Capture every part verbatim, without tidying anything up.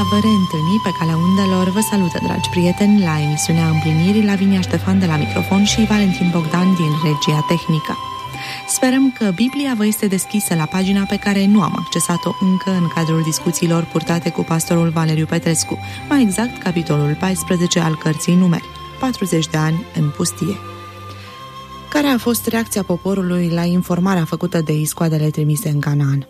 vă reîntâlni pe calea undelor. Vă salută, dragi prieteni, la emisiunea Împlinirii, Lavinia Ștefan de la microfon și Valentin Bogdan din regia tehnică. Sperăm că Biblia vă este deschisă la pagina pe care nu am accesat-o încă în cadrul discuțiilor purtate cu pastorul Valeriu Petrescu, mai exact capitolul paisprezece al cărții Numeri, patruzeci de ani în pustie. Care a fost reacția poporului la informarea făcută de iscoadele trimise în Canaan?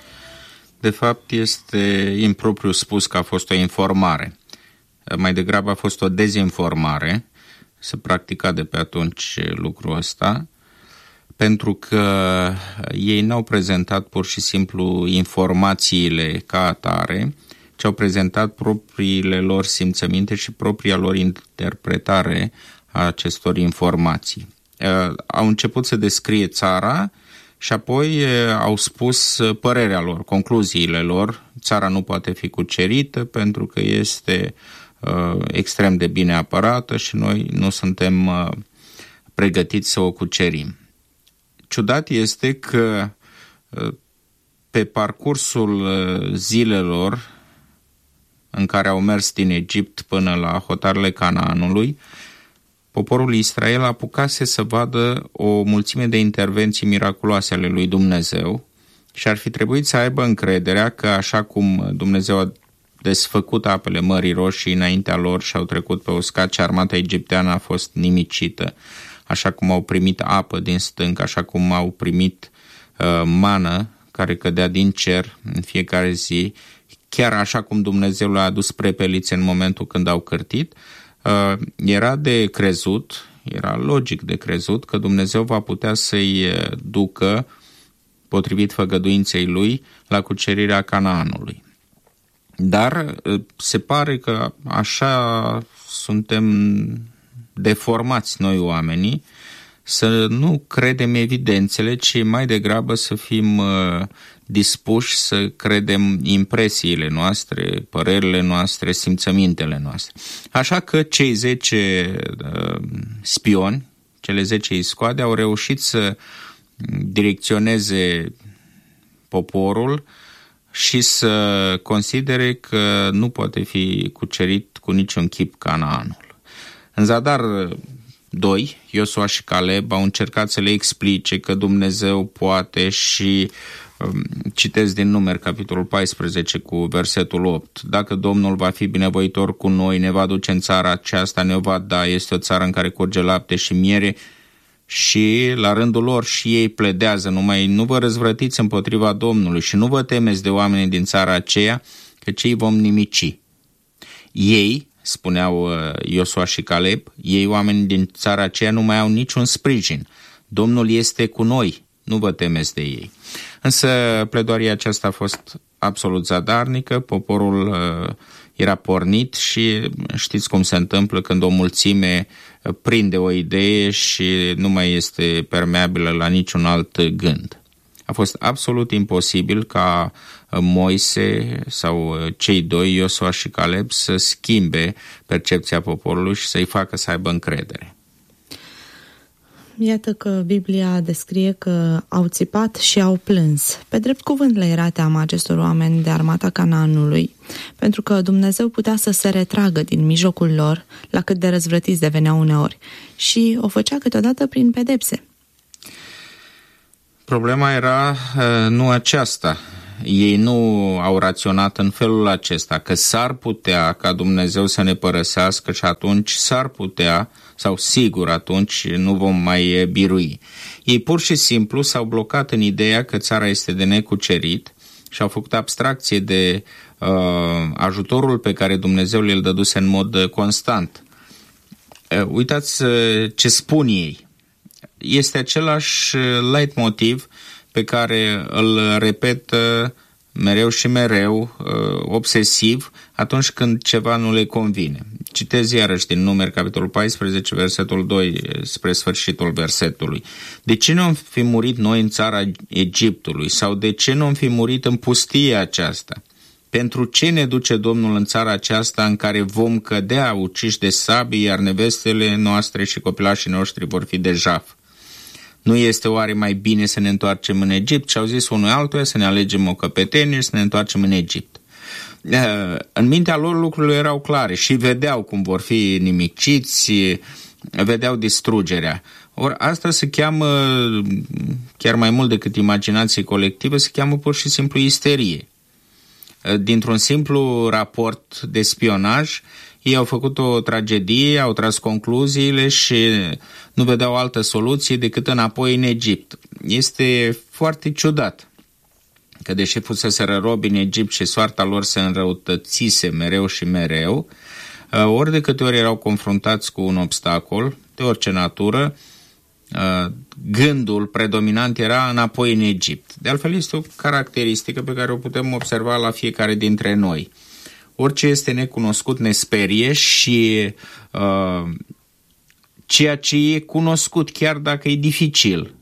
De fapt, este impropriu spus că a fost o informare. Mai degrabă a fost o dezinformare. Se practica de pe atunci lucrul ăsta, pentru că ei n-au prezentat pur și simplu informațiile ca atare, ci au prezentat propriile lor simțăminte și propria lor interpretare a acestor informații. Au început să descrie țara și apoi au spus părerea lor, concluziile lor. Țara nu poate fi cucerită pentru că este uh, extrem de bine apărată și noi nu suntem uh, pregătiți să o cucerim. Ciudat este că uh, pe parcursul uh, zilelor în care au mers din Egipt până la hotarele Canaanului, poporul Israel apucase să vadă o mulțime de intervenții miraculoase ale lui Dumnezeu și ar fi trebuit să aibă încrederea că așa cum Dumnezeu a desfăcut apele Mării Roșii înaintea lor și au trecut pe uscat și armata egipteană a fost nimicită, așa cum au primit apă din stânc, așa cum au primit uh, mană care cădea din cer în fiecare zi, chiar așa cum Dumnezeu le-a adus prepelițe în momentul când au cârtit, Uh, era de crezut, era logic de crezut că Dumnezeu va putea să-i ducă, potrivit făgăduinței lui, la cucerirea Canaanului. Dar se pare că așa suntem deformați noi oamenii, să nu credem evidențele, ci mai degrabă să fim uh, dispuși să credem impresiile noastre, părerile noastre, simțămintele noastre. Așa că cei zece uh, spioni, cele zece iscoade, au reușit să direcționeze poporul și să considere că nu poate fi cucerit cu niciun chip Canaanul. În Zadar doi, Iosua și Caleb au încercat să le explice că Dumnezeu poate și citesc din Numeri, capitolul paisprezece cu versetul opt. Dacă Domnul va fi binevoitor cu noi, ne va duce în țara aceasta, ne-o va da, este o țară în care curge lapte și miere. Și la rândul lor și ei pledează, numai nu vă răzvrătiți împotriva Domnului și nu vă temeți de oamenii din țara aceea, că cei vom nimici. Ei, spuneau Iosua și Caleb, ei, oamenii din țara aceea, nu mai au niciun sprijin. Domnul este cu noi, nu vă temeți de ei. Însă pledoaria aceasta a fost absolut zadarnică, poporul uh, era pornit și știți cum se întâmplă când o mulțime prinde o idee și nu mai este permeabilă la niciun alt gând. A fost absolut imposibil ca Moise sau cei doi, Iosua și Caleb, să schimbe percepția poporului și să-i facă să aibă încredere. Iată că Biblia descrie că au țipat și au plâns. Pe drept cuvânt le era teama acestor oameni de armata Canaanului, pentru că Dumnezeu putea să se retragă din mijlocul lor, la cât de răzvrătiți deveneau uneori, și o făcea câteodată prin pedepse. Problema era uh, nu aceasta. Ei nu au raționat în felul acesta, că s-ar putea ca Dumnezeu să ne părăsească și atunci s-ar putea, sau sigur atunci nu vom mai birui. Ei pur și simplu s-au blocat în ideea că țara este de necucerit și au făcut abstracție de uh, ajutorul pe care Dumnezeu le-l dăduse în mod constant. Uh, uitați uh, ce spun ei. Este același leitmotiv pe care îl repetă mereu și mereu, obsesiv, atunci când ceva nu le convine. Citez iarăși din Numeri, capitolul paisprezece, versetul doi, spre sfârșitul versetului. De ce nu am fi murit noi în țara Egiptului? Sau de ce nu am fi murit în pustia aceasta? Pentru ce ne duce Domnul în țara aceasta în care vom cădea uciși de sabii, iar nevestele noastre și copilașii noștri vor fi de jaf? Nu este oare mai bine să ne întoarcem în Egipt? Și au zis unul altuia să ne alegem o căpetenie și să ne întoarcem în Egipt. În mintea lor lucrurile erau clare și vedeau cum vor fi nimiciți, vedeau distrugerea. Ori asta se cheamă, chiar mai mult decât imaginație colectivă, se cheamă pur și simplu isterie. Dintr-un simplu raport de spionaj, ei au făcut o tragedie, au tras concluziile și nu vedeau altă soluție decât înapoi în Egipt. Este foarte ciudat că deși fuseseră robi în Egipt și soarta lor se înrăutățise mereu și mereu, ori de câte ori erau confruntați cu un obstacol, de orice natură, gândul predominant era înapoi în Egipt. De altfel este o caracteristică pe care o putem observa la fiecare dintre noi. Orice este necunoscut ne sperie și uh, ceea ce e cunoscut, chiar dacă e dificil,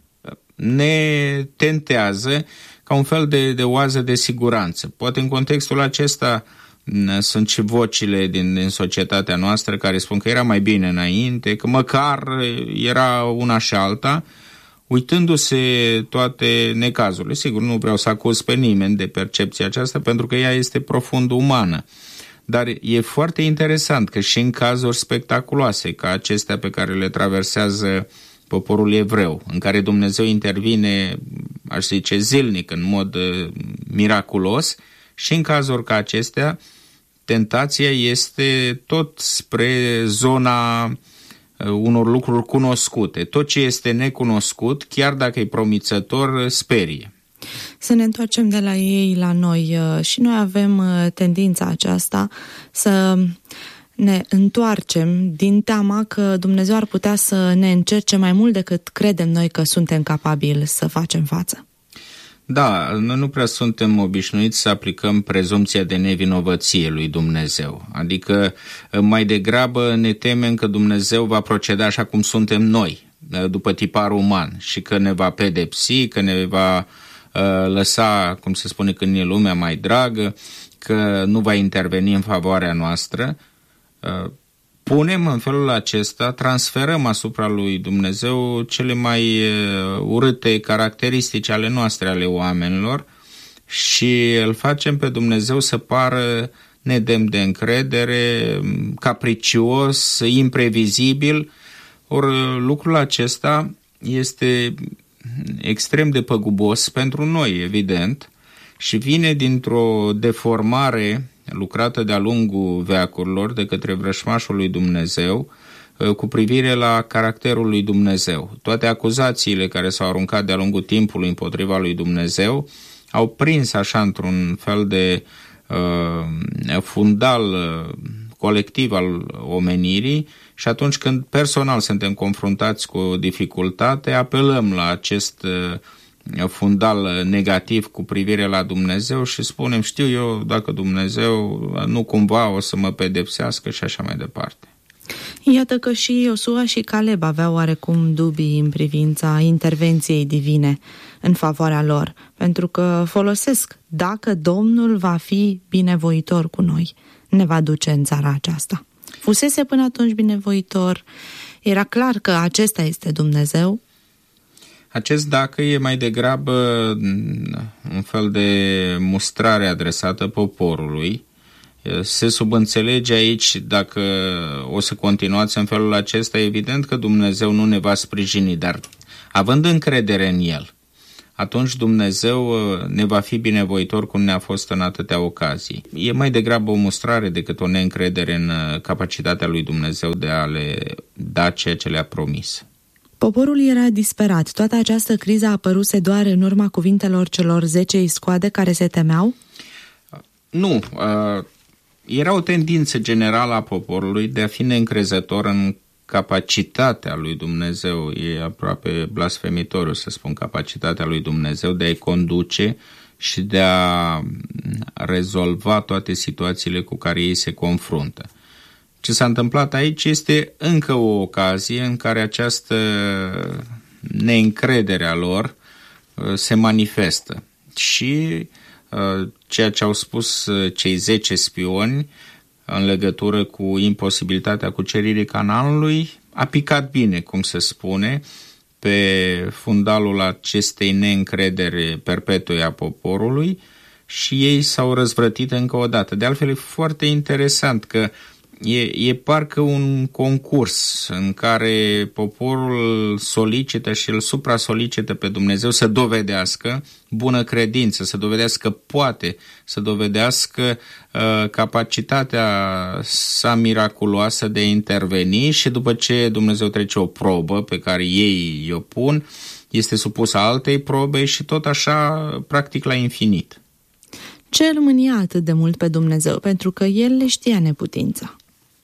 ne tentează ca un fel de, de oază de siguranță. Poate în contextul acesta sunt și vocile din, din societatea noastră care spun că era mai bine înainte, că măcar era una și alta, uitându-se toate necazurile. Sigur, nu vreau să acuz pe nimeni de percepția aceasta, pentru că ea este profund umană. Dar e foarte interesant că și în cazuri spectaculoase, ca acestea pe care le traversează poporul evreu, în care Dumnezeu intervine, aș zice, zilnic, în mod uh, miraculos, și în cazuri ca acestea, tentația este tot spre zona uh, unor lucruri cunoscute. Tot ce este necunoscut, chiar dacă e promițător, sperie. Să ne întoarcem de la ei la noi. Și noi avem tendința aceasta să ne întoarcem din teama că Dumnezeu ar putea să ne încerce mai mult decât credem noi că suntem capabili să facem față. Da, noi nu prea suntem obișnuiți să aplicăm prezumția de nevinovăție lui Dumnezeu. Adică mai degrabă ne temem că Dumnezeu va proceda așa cum suntem noi, după tiparul uman, și că ne va pedepsi, că ne va lăsa, cum se spune, când e lumea mai dragă, că nu va interveni în favoarea noastră. Punem în felul acesta, transferăm asupra lui Dumnezeu cele mai urâte caracteristici ale noastre, ale oamenilor, și îl facem pe Dumnezeu să pară nedemn de încredere, capricios, imprevizibil. Ori lucrul acesta este extrem de păgubos pentru noi, evident, și vine dintr-o deformare lucrată de-a lungul veacurilor de către vrășmașul lui Dumnezeu cu privire la caracterul lui Dumnezeu. Toate acuzațiile care s-au aruncat de-a lungul timpului împotriva lui Dumnezeu au prins așa într-un fel de uh, fundal uh, colectiv al omenirii, și atunci când personal suntem confruntați cu o dificultate, apelăm la acest fundal negativ cu privire la Dumnezeu și spunem, știu eu dacă Dumnezeu nu cumva o să mă pedepsească și așa mai departe. Iată că și Iosua și Caleb aveau oarecum dubii în privința intervenției divine în favoarea lor, pentru că folosesc, dacă Domnul va fi binevoitor cu noi, ne va duce în țara aceasta. Fusese până atunci binevoitor, era clar că acesta este Dumnezeu. Acest dacă e mai degrabă un fel de mustrare adresată poporului. Se subînțelege aici, dacă o să continuați în felul acesta, evident că Dumnezeu nu ne va sprijini, dar având încredere în El, atunci Dumnezeu ne va fi binevoitor cum ne-a fost în atâtea ocazii. E mai degrabă o mustrare decât o neîncredere în capacitatea lui Dumnezeu de a le da ceea ce le-a promis. Poporul era disperat. Toată această criză a apăruse doar în urma cuvintelor celor zece iscoade care se temeau? Nu. Uh, era o tendință generală a poporului de a fi neîncrezător în capacitatea lui Dumnezeu. E aproape blasfemitoriu să spun capacitatea lui Dumnezeu de a-i conduce și de a rezolva toate situațiile cu care ei se confruntă. Ce s-a întâmplat aici este încă o ocazie în care această neîncredere a lor se manifestă. Și ceea ce au spus cei zece spioni în legătură cu imposibilitatea cuceririi Canaanului a picat bine, cum se spune, pe fundalul acestei neîncredere perpetue a poporului, și ei s-au răzvrătit încă o dată. De altfel e foarte interesant că e, e parcă un concurs în care poporul solicită și îl supra-solicită pe Dumnezeu să dovedească bună credință, să dovedească că poate, să dovedească uh, capacitatea sa miraculoasă de a interveni și după ce Dumnezeu trece o probă pe care ei o pun, este supusă altei probe și tot așa, practic, la infinit. Ce îl mânia atât de mult pe Dumnezeu? Pentru că el le știa neputința.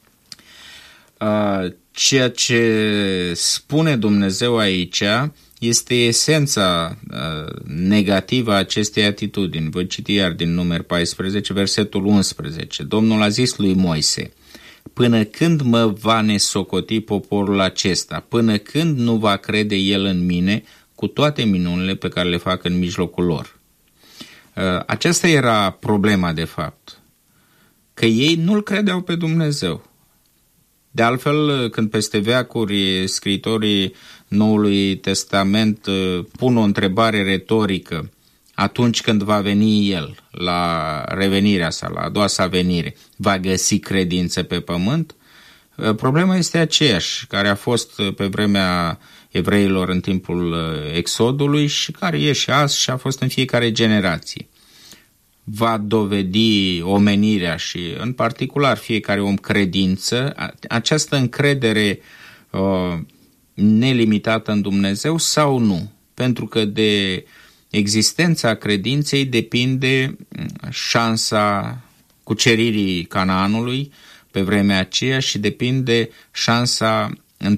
Uh, ceea ce spune Dumnezeu aici este esența uh, negativă a acestei atitudini. Voi citi iar din Numeri paisprezece, versetul unsprezece. Domnul a zis lui Moise: până când mă va nesocoti poporul acesta, până când nu va crede el în mine cu toate minunile pe care le fac în mijlocul lor. Aceasta era problema, de fapt, că ei nu-L credeau pe Dumnezeu. De altfel, când peste veacuri scriitorii Noului Testament pun o întrebare retorică, atunci când va veni El, la revenirea sa, la a doua sa venire, va găsi credință pe pământ? Problema este aceeași, care a fost pe vremea evreilor în timpul Exodului și care e și azi și a fost în fiecare generație. Va dovedi omenirea și, în particular, fiecare om credință, această încredere uh, nelimitată în Dumnezeu sau nu? Pentru că de existența credinței depinde șansa cuceririi Canaanului pe vremea aceea și depinde șansa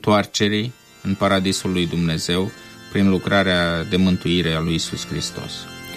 întoarcerii în paradisul lui Dumnezeu prin lucrarea de mântuire a lui Iisus Hristos.